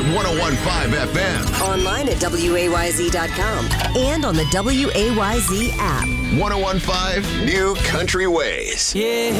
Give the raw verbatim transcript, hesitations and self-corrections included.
at ten fifteen F M. Online at W A Y Z dot com and on the W A Y Z app. ten fifteen New Country Ways. Yeah.